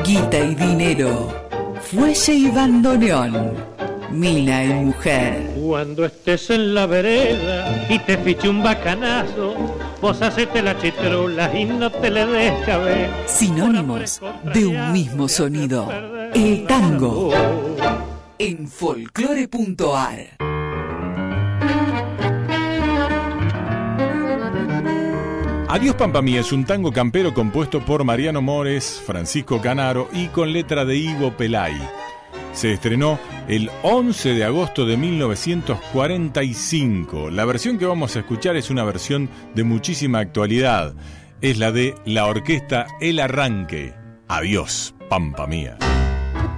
guita y dinero, fuelle y bandoneón, mina y mujer. Cuando estés en la vereda y te fiche un bacanazo, vos hacete la chitrula y no te le des cabeza. Sinónimos de un mismo sonido. El tango. En folclore.ar. Adiós Pampa Mía es un tango campero compuesto por Mariano Mores, Francisco Canaro y con letra de Ivo Pelay. Se estrenó el 11 de agosto de 1945. La versión que vamos a escuchar es una versión de muchísima actualidad. Es la de la orquesta El Arranque. Adiós Pampa Mía.